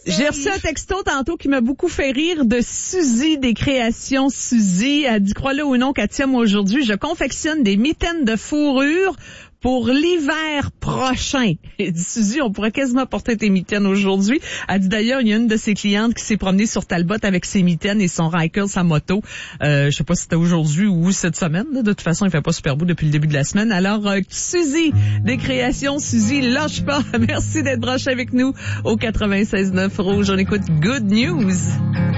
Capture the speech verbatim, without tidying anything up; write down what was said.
J'ai reçu un texto tantôt qui m'a beaucoup fait rire de Suzy, des créations Suzy. Elle dit, crois-le ou non, Katia, moi aujourd'hui, je confectionne des mitaines de fourrure pour l'hiver prochain. Elle dit, Suzy, on pourrait quasiment porter tes mitaines aujourd'hui. Elle dit d'ailleurs, il y a une de ses clientes qui s'est promenée sur Talbot avec ses mitaines et son Rykel, sa moto. Euh, je sais pas si c'était aujourd'hui ou cette semaine. Là. De toute façon, il fait pas super beau depuis le début de la semaine. Alors, euh, Suzy, des créations, Suzy, lâche pas. Merci d'être branché avec nous au quatre-vingt-seize neuf Rouge. On écoute Good News.